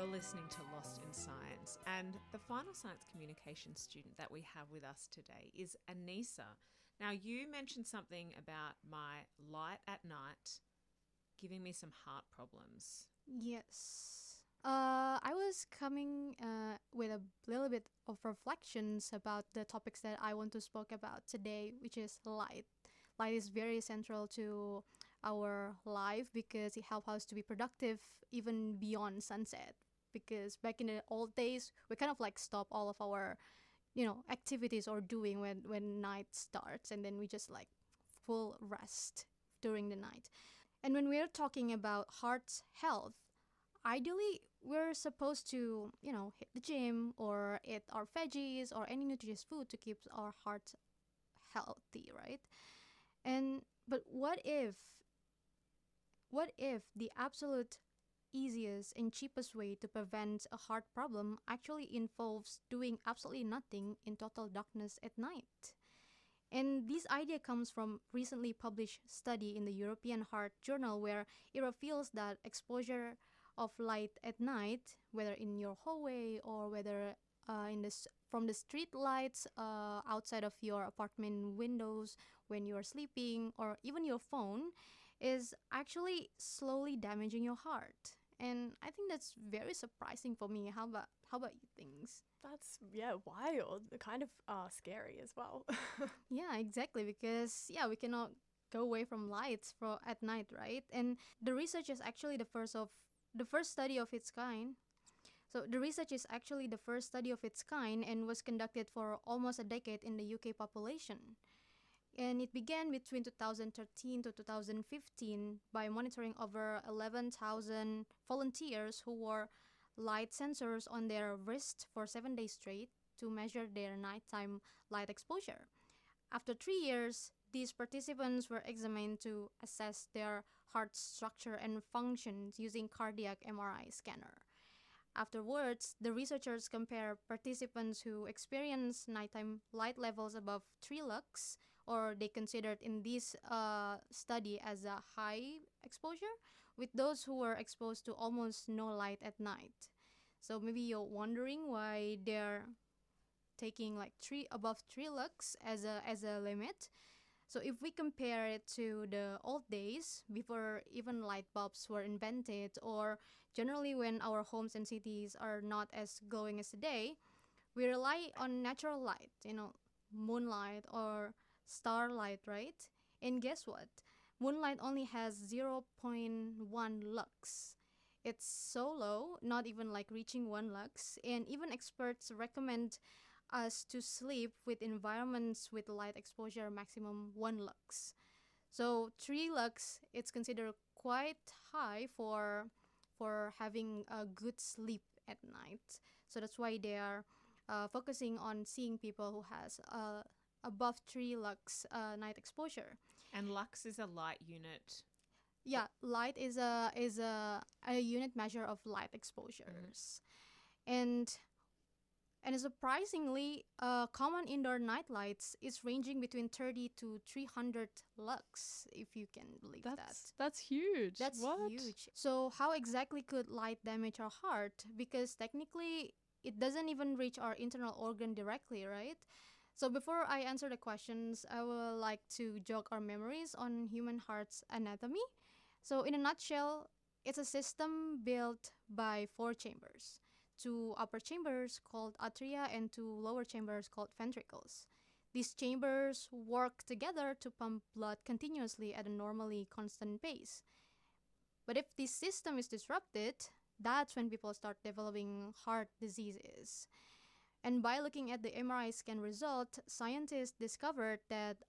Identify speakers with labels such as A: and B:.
A: You're listening to Lost in Science, and the final science communication student that we have with us today is Anissa. Now, you mentioned something about my light at night giving me some heart problems.
B: Yes. I was coming with a little bit of reflections about the topics that I want to speak about today, which is light. Light is very central to our life because it helps us to be productive even beyond sunset. Because back in the old days, we kind of like stop all of our, activities or doing when night starts, and then we just like full rest during the night. And when we're talking about heart health, ideally we're supposed to, hit the gym or eat our veggies or any nutritious food to keep our heart healthy, right? And but what if the absolute easiest and cheapest way to prevent a heart problem actually involves doing absolutely nothing in total darkness at night? And this idea comes from recently published study in the European Heart Journal where it reveals that exposure of light at night, whether in your hallway or whether from the street lights outside of your apartment windows when you're sleeping, or even your phone, is actually slowly damaging your heart. And I think that's very surprising for me. How about you things?
C: That's, wild. Kind of scary as well.
B: Yeah, exactly. Because we cannot go away from lights for at night, right? And the research is actually the first study of its kind. So the research is actually the first study of its kind and was conducted for almost a decade in the UK population. And it began between 2013 to 2015 by monitoring over 11,000 volunteers who wore light sensors on their wrist for 7 days straight to measure their nighttime light exposure. After 3 years, these participants were examined to assess their heart structure and functions using cardiac MRI scanner. Afterwards, the researchers compare participants who experienced nighttime light levels above 3 lux, or they considered in this study as a high exposure, with those who were exposed to almost no light at night. So maybe you're wondering why they're taking like three above 3 lux as a limit. So if we compare it to the old days before even light bulbs were invented, or generally when our homes and cities are not as glowing as today, we rely on natural light, moonlight or starlight, right? And guess what? Moonlight only has zero point 0.1 lux. It's so low, not even like reaching 1 lux, and even experts recommend us to sleep with environments with light exposure maximum 1 lux. So 3 lux, it's considered quite high for having a good sleep at night. So that's why they are focusing on seeing people who has above 3 lux night exposure.
A: And lux is a light unit.
B: Yeah, light is a unit measure of light exposures. And surprisingly, common indoor night lights is ranging between 30 to 300 lux, if you can believe that.
C: That's huge.
B: That's
C: What?
B: huge. So how exactly could light damage our heart? Because technically, it doesn't even reach our internal organ directly, right? So before I answer the questions, I would like to jog our memories on human heart's anatomy. So in a nutshell, it's a system built by 4 chambers. 2 upper chambers called atria and 2 lower chambers called ventricles. These chambers work together to pump blood continuously at a normally constant pace. But if this system is disrupted, that's when people start developing heart diseases. And by looking at the MRI scan result, scientists discovered that